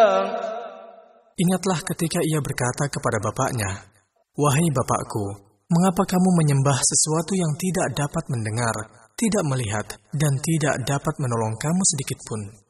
Ingatlah ketika ia berkata kepada bapaknya, "Wahai bapakku, mengapa kamu menyembah sesuatu yang tidak dapat mendengar, tidak melihat, dan tidak dapat menolong kamu sedikitpun?"